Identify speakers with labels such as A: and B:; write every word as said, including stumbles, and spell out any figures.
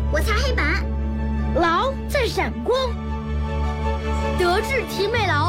A: 我擦黑板。
B: 劳在闪光。德智体美劳。